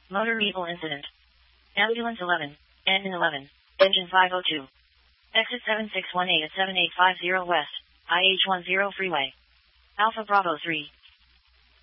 Motor vehicle incident. Ambulance 11. Engine 11. Engine 502. Exit 7618 at 7850 West, IH10 Freeway. Alpha Bravo 3.